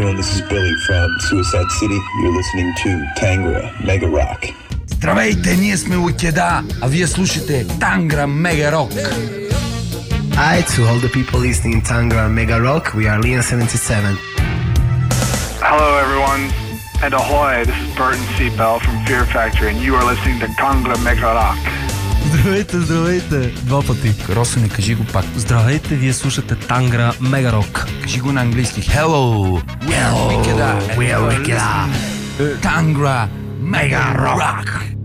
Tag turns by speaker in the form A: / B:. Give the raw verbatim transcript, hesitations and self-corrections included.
A: afternoon. This is Billy from Suicide City. You're listening to Tangra Mega Rock.
B: Здравейте, ние сме Лукеда, а вие слушате Tangra Mega Rock.
C: Hi to all the people listening Tangra Mega Rock. We are Leon seventy-seven.
D: Hello everyone, and ahoy, this is Burton Seatbell from Fear Factory, and you are listening to Tangra Mega Rock.
E: Здравейте, здравейте! Два пъти.
B: Росене, кажи го пак.
E: Здравейте, вие слушате Tangra Mega Rock.
B: Кажи го на английски. Hello, we are Wickeda, and
C: we are
B: you are
C: Wickeda.
B: listening to Tangra Mega Rock.